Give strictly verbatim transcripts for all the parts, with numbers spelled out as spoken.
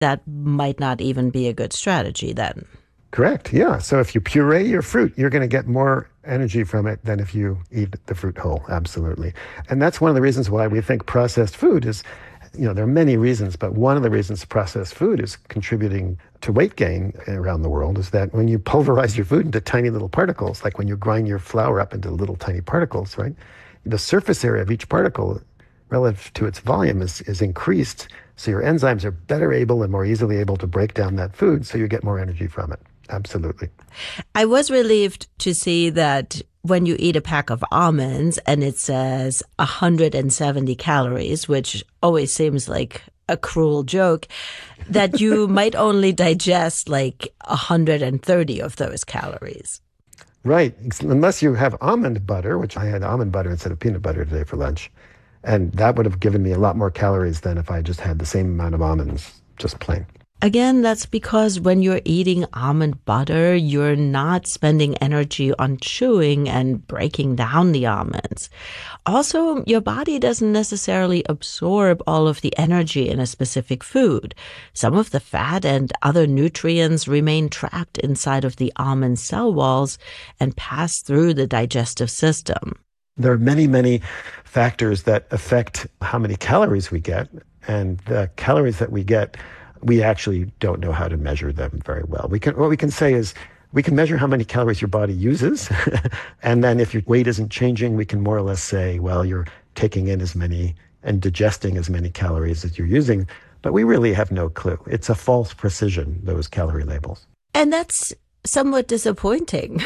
that might not even be a good strategy then. Correct, yeah. So if you puree your fruit, you're going to get more energy from it than if you eat the fruit whole, absolutely. And that's one of the reasons why we think processed food is, you know, there are many reasons, but one of the reasons processed food is contributing to weight gain around the world is that when you pulverize your food into tiny little particles, like when you grind your flour up into little tiny particles, right? The surface area of each particle relative to its volume is, is increased, so your enzymes are better able and more easily able to break down that food, so you get more energy from it. Absolutely. I was relieved to see that when you eat a pack of almonds and it says one hundred seventy calories, which always seems like a cruel joke, that you might only digest like one hundred thirty of those calories. Right. Unless you have almond butter, which I had almond butter instead of peanut butter today for lunch. And that would have given me a lot more calories than if I just had the same amount of almonds, just plain. Again, that's because when you're eating almond butter, you're not spending energy on chewing and breaking down the almonds. Also, your body doesn't necessarily absorb all of the energy in a specific food. Some of the fat and other nutrients remain trapped inside of the almond cell walls and pass through the digestive system. There are many, many factors that affect how many calories we get, and the calories that we get, we actually don't know how to measure them very well. We can, what we can say is we can measure how many calories your body uses. And then if your weight isn't changing, we can more or less say, well, you're taking in as many and digesting as many calories as you're using. But we really have no clue. It's a false precision, those calorie labels. And that's somewhat disappointing.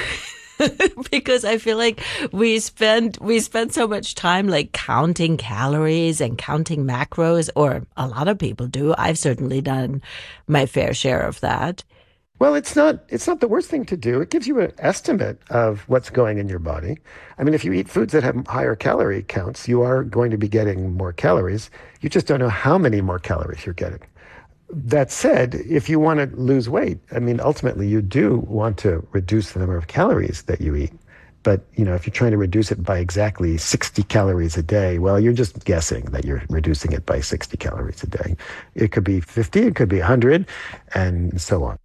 Because I feel like we spend we spend so much time like counting calories and counting macros, or a lot of people do. I've certainly done my fair share of that. Well, it's not it's not the worst thing to do. It gives you an estimate of what's going in your body. I mean, if you eat foods that have higher calorie counts, you are going to be getting more calories. You just don't know how many more calories you're getting. That said, if you want to lose weight, I mean, ultimately you do want to reduce the number of calories that you eat. But, you know, if you're trying to reduce it by exactly sixty calories a day, well, you're just guessing that you're reducing it by sixty calories a day. It could be fifty, it could be one hundred, and so on.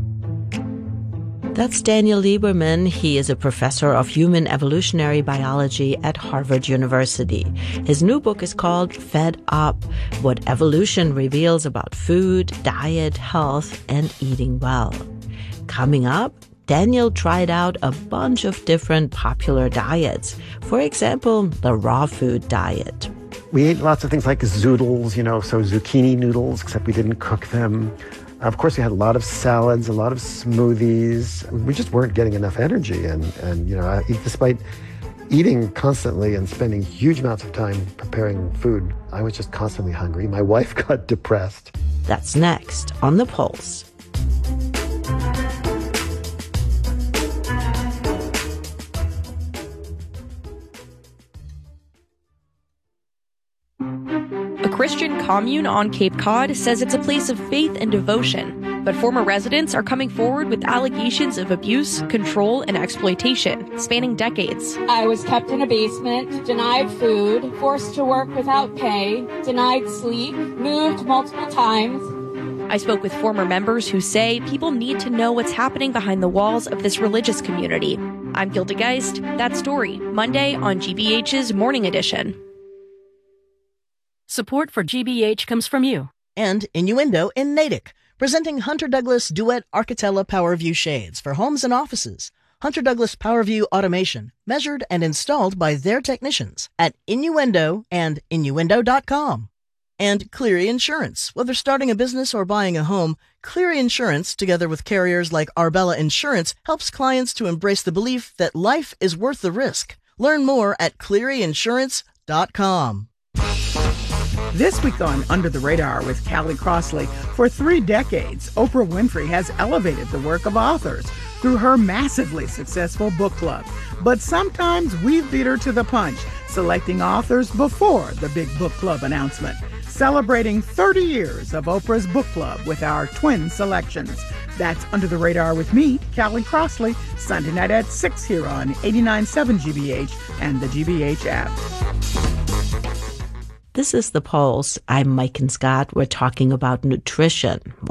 That's Daniel Lieberman. He is a professor of human evolutionary biology at Harvard University. His new book is called Fed Up: What Evolution Reveals About Food, Diet, Health, and Eating Well. Coming up, Daniel tried out a bunch of different popular diets. For example, the raw food diet. We ate lots of things like zoodles, you know, so zucchini noodles, except we didn't cook them. Of course, we had a lot of salads, a lot of smoothies. We just weren't getting enough energy. And, and you know, I, despite eating constantly and spending huge amounts of time preparing food, I was just constantly hungry. My wife got depressed. That's next on The Pulse. Christian commune on Cape Cod says it's a place of faith and devotion, but former residents are coming forward with allegations of abuse, control, and exploitation spanning decades. I was kept in a basement, denied food, forced to work without pay, denied sleep, moved multiple times. I spoke with former members who say people need to know what's happening behind the walls of this religious community. I'm Gilda Geist. That story, Monday on G B H's Morning Edition. Support for G B H comes from you. And Innuendo in Natick, presenting Hunter Douglas Duet Architella PowerView Shades for homes and offices. Hunter Douglas PowerView automation, measured and installed by their technicians at Innuendo and innuendo dot com. And Cleary Insurance. Whether starting a business or buying a home, Cleary Insurance, together with carriers like Arbella Insurance, helps clients to embrace the belief that life is worth the risk. Learn more at cleary insurance dot com. This week on Under the Radar with Callie Crossley, for three decades, Oprah Winfrey has elevated the work of authors through her massively successful book club. But sometimes we've beat her to the punch, selecting authors before the big book club announcement. Celebrating thirty years of Oprah's book club with our twin selections. That's Under the Radar with me, Callie Crossley, Sunday night at six here on eighty-nine point seven G B H and the G B H app. This is The Pulse. I'm Mike and Scott. We're talking about nutrition.